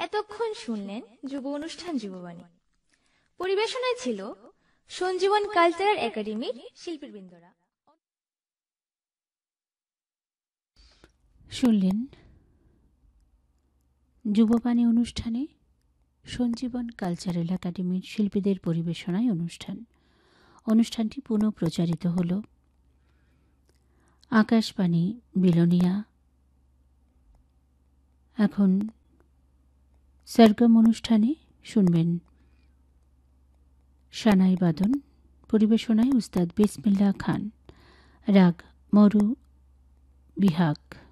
এতক্ষণ শুনলেন যুব অনুষ্ঠান যুববাণী। পরিবেশনায় ছিল সঞ্জীবন কালচারাল একাডেমির শিল্পীবৃন্দরা। শুনলেন যুববাণী অনুষ্ঠানে সঞ্জীবন কালচারাল একাডেমির শিল্পীদের পরিবেশনায় অনুষ্ঠানটি পুনঃ প্রচারিত হল আকাশবাণী বিলোনিয়া। এখন সরগম অনুষ্ঠানে শুনবেন সানাই বাদন, পরিবেশনায় উস্তাদ বিসমিল্লাহ খান, রাগ মরু বিহাগ।